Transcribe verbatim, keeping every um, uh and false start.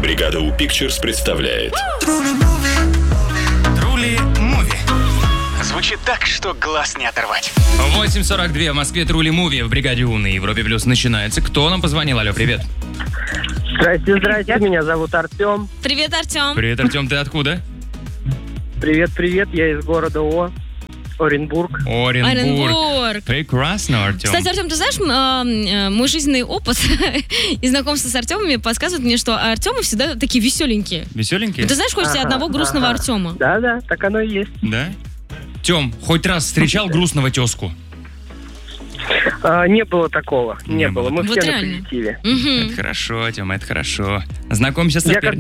Бригада У Pictures представляет Трули Муви. Звучит так, что глаз не оторвать. восемь сорок два в Москве. Трули Муви в Бригаде У на Европе Плюс начинается. Кто нам позвонил? Алло, привет. Здрасте, здрасте, меня зовут Артем. Привет, Артем. Привет, Артем, ты откуда? Привет, привет, я из города О, Оренбург. Оренбург. Оренбург. Прекрасно, Артем. Кстати, Артем, ты знаешь, м, э, мой жизненный опыт и знакомство с Артемами подсказывает мне, что Артемы всегда такие веселенькие. Веселенький? Ты знаешь, хочется Ага, одного грустного ага. Артема. Да-да, так оно и есть. Да? Тем, хоть раз встречал грустного тезку? А, не было такого, не, Не было. было. Мы Вот все реально. на позитиве. Мгм. Это хорошо, Тем, это хорошо. Знакомься Я соперник.